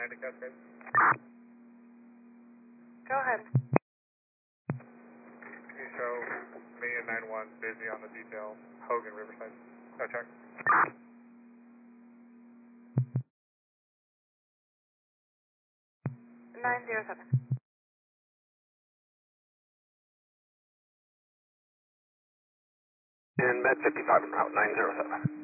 990 Cascade. Go ahead. You show me and 91 busy on the detail, Hogan Riverside. No check. 907. And Med 55 en route, 907.